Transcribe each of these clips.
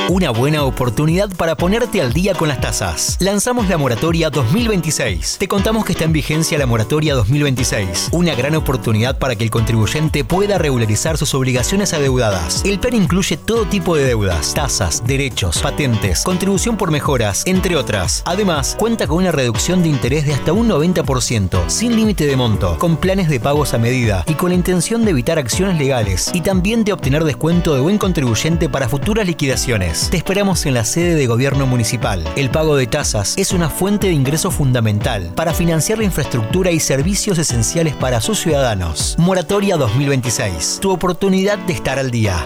Una buena oportunidad para ponerte al día con las tasas. Lanzamos la moratoria 2026. Te contamos que está en vigencia la moratoria 2026. Una gran oportunidad para que el contribuyente pueda regularizar sus obligaciones adeudadas. El plan incluye todo tipo de deudas, tasas, derechos, patentes, contribución por mejoras, entre otras. Además, cuenta con una reducción de interés de hasta un 90%, sin límite de monto, con planes de pagos a medida y con la intención de evitar acciones legales y también de obtener descuento de buen contribuyente para futuras liquidaciones. Te esperamos en la sede de gobierno municipal. El pago de tasas es una fuente de ingreso fundamental para financiar la infraestructura y servicios esenciales para sus ciudadanos. Moratoria 2026. Tu oportunidad de estar al día.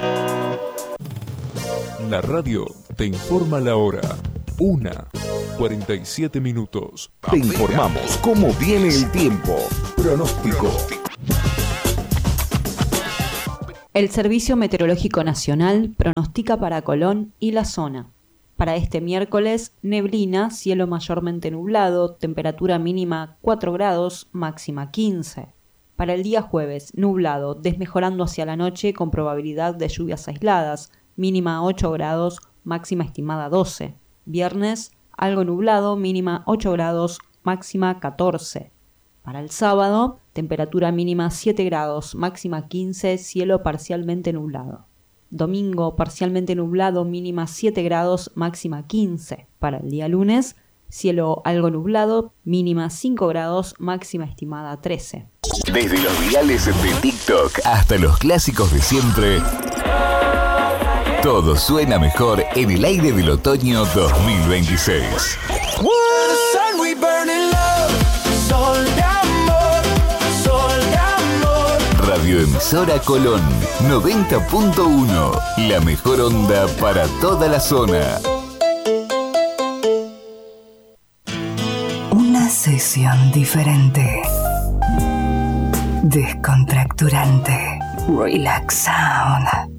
La radio te informa la hora. 1:47. Te informamos cómo viene el tiempo. Pronóstico. El Servicio Meteorológico Nacional pronostica para Colón y la zona. Para este miércoles, neblina, cielo mayormente nublado, temperatura mínima 4 grados, máxima 15. Para el día jueves, nublado, desmejorando hacia la noche con probabilidad de lluvias aisladas, mínima 8 grados, máxima estimada 12. Viernes, algo nublado, mínima 8 grados, máxima 14. Para el sábado, temperatura mínima 7 grados, máxima 15, cielo parcialmente nublado. Domingo, parcialmente nublado, mínima 7 grados, máxima 15. Para el día lunes, cielo algo nublado, mínima 5 grados, máxima estimada 13. Desde los virales de TikTok hasta los clásicos de siempre, todo suena mejor en el aire del otoño 2026. Radioemisora Colón 90.1, la mejor onda para toda la zona. Una sesión diferente, descontracturante, relax sound.